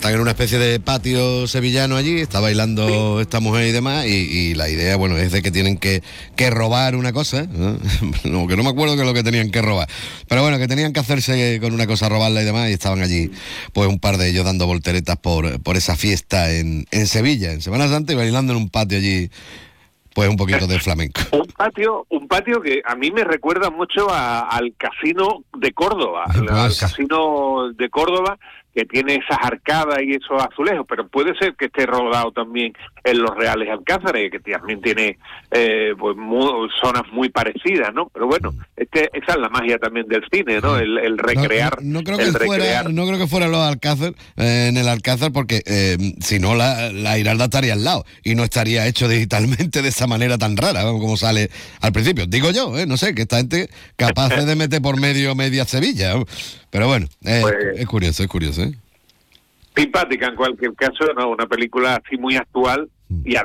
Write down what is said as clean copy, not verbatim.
están en una especie de patio sevillano allí, está bailando esta mujer y demás, y la idea, bueno, es de que tienen que robar una cosa, ¿no? No, que no me acuerdo qué es lo que tenían que robar, pero bueno, que tenían que hacerse con una cosa, robarla y demás, y estaban allí, pues un par de ellos dando volteretas por esa fiesta en Sevilla, en Semana Santa, y bailando en un patio allí, pues un poquito de flamenco. Un patio que a mí me recuerda mucho al Casino de Córdoba, Pues, al Casino de Córdoba, que tiene esas arcadas y esos azulejos, pero puede ser que esté rodado también en los Reales Alcázares, que también tiene pues zonas muy parecidas, ¿no? Pero bueno, esa es la magia también del cine, ¿no? El recrear. No creo que fuera los Alcázar, en el Alcázar, porque si no la Giralda estaría al lado y no estaría hecho digitalmente de esa manera tan rara, ¿no? Como sale al principio. Digo yo, no sé, que esta gente capaz de meter por media Sevilla, ¿no? Pero bueno, Pues, es curioso, ¿eh? Simpática en cualquier caso, ¿no? Una película así muy actual y